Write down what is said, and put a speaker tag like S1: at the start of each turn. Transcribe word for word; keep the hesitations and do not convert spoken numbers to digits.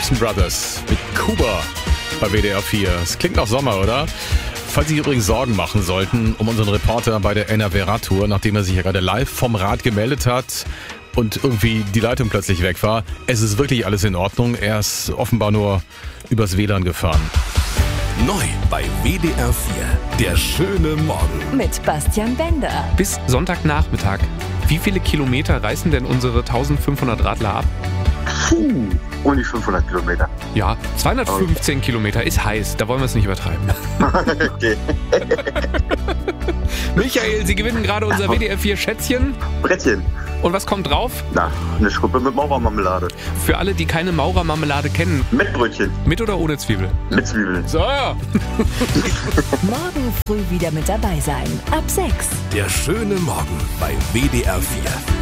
S1: Gibson Brothers mit Kuba bei W D R vier. Es klingt nach Sommer, oder? Falls Sie sich übrigens Sorgen machen sollten um unseren Reporter bei der N R W Radtour, nachdem er sich ja gerade live vom Rad gemeldet hat und irgendwie die Leitung plötzlich weg war. Es ist wirklich alles in Ordnung. Er ist offenbar nur übers W L A N gefahren.
S2: Neu bei W D R vier. Der schöne Morgen.
S3: Mit Bastian Bender.
S4: Bis Sonntagnachmittag. Wie viele Kilometer reißen denn unsere eintausendfünfhundert Radler ab?
S5: Puh, um die fünfhundert Kilometer.
S4: Ja, zweihundertfünfzehn
S5: Okay.
S4: Kilometer ist heiß. Da wollen wir es nicht übertreiben.
S5: Okay.
S4: Michael, Sie gewinnen gerade unser W D R vier Schätzchen.
S5: Brettchen.
S4: Und was kommt drauf?
S5: Na, eine Schruppe mit Maurermarmelade.
S4: Für alle, die keine Maurermarmelade kennen,
S5: Mit Brötchen.
S4: mit oder ohne Zwiebel?
S5: Mit Zwiebeln.
S4: So.
S3: Morgen früh wieder mit dabei sein. Ab sechs.
S2: Der schöne Morgen bei W D R vier.